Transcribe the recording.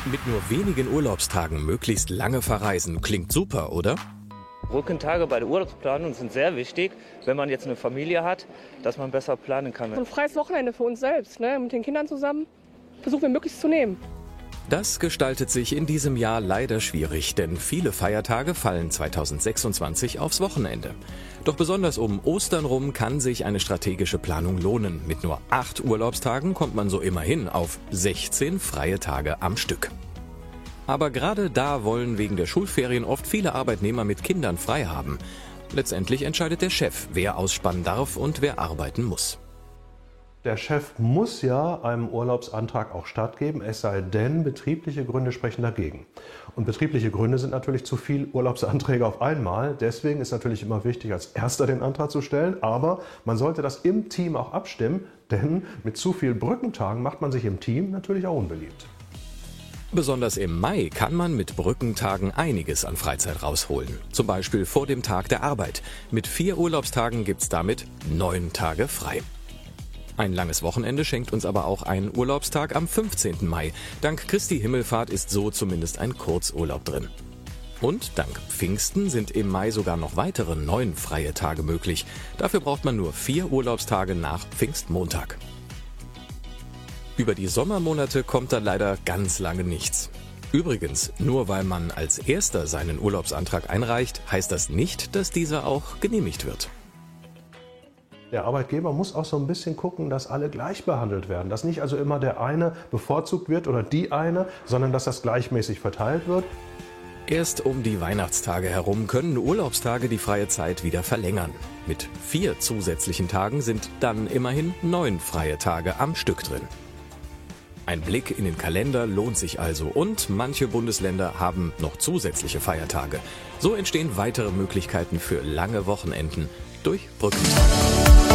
Mit nur wenigen Urlaubstagen möglichst lange verreisen klingt super, oder? Brückentage bei der Urlaubsplanung sind sehr wichtig, wenn man jetzt eine Familie hat, dass man besser planen kann. So ein freies Wochenende für uns selbst, mit den Kindern zusammen, versuchen wir möglichst zu nehmen. Das gestaltet sich in diesem Jahr leider schwierig, denn viele Feiertage fallen 2026 aufs Wochenende. Doch besonders um Ostern rum kann sich eine strategische Planung lohnen. Mit nur 8 Urlaubstagen kommt man so immerhin auf 16 freie Tage am Stück. Aber gerade da wollen wegen der Schulferien oft viele Arbeitnehmer mit Kindern frei haben. Letztendlich entscheidet der Chef, wer ausspannen darf und wer arbeiten muss. Der Chef muss ja einem Urlaubsantrag auch stattgeben, es sei denn, betriebliche Gründe sprechen dagegen. Und betriebliche Gründe sind natürlich zu viel Urlaubsanträge auf einmal. Deswegen ist natürlich immer wichtig, als Erster den Antrag zu stellen. Aber man sollte das im Team auch abstimmen, denn mit zu viel Brückentagen macht man sich im Team natürlich auch unbeliebt. Besonders im Mai kann man mit Brückentagen einiges an Freizeit rausholen. Zum Beispiel vor dem Tag der Arbeit. Mit 4 Urlaubstagen gibt's damit 9 Tage frei. Ein langes Wochenende schenkt uns aber auch ein Urlaubstag am 15. Mai. Dank Christi Himmelfahrt ist so zumindest ein Kurzurlaub drin. Und dank Pfingsten sind im Mai sogar noch weitere 9 freie Tage möglich. Dafür braucht man nur 4 Urlaubstage nach Pfingstmontag. Über die Sommermonate kommt dann leider ganz lange nichts. Übrigens, nur weil man als Erster seinen Urlaubsantrag einreicht, heißt das nicht, dass dieser auch genehmigt wird. Der Arbeitgeber muss auch so ein bisschen gucken, dass alle gleich behandelt werden. Dass nicht also immer der eine bevorzugt wird oder die eine, sondern dass das gleichmäßig verteilt wird. Erst um die Weihnachtstage herum können Urlaubstage die freie Zeit wieder verlängern. Mit 4 zusätzlichen Tagen sind dann immerhin 9 freie Tage am Stück drin. Ein Blick in den Kalender lohnt sich also und manche Bundesländer haben noch zusätzliche Feiertage. So entstehen weitere Möglichkeiten für lange Wochenenden durch Brückentage.